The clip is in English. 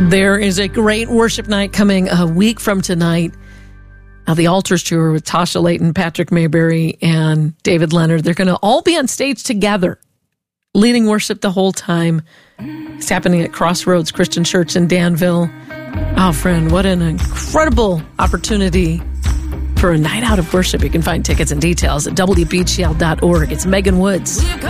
There is a great worship night coming a week from tonight. The Altars Tour with Tasha Layton, Patrick Mayberry, and David Leonard. They're going to all be on stage together, leading worship the whole time. It's happening at Crossroads Christian Church in Danville. Oh, friend, what an incredible opportunity for a night out of worship. You can find tickets and details at wbgl.org. It's Megan Woods.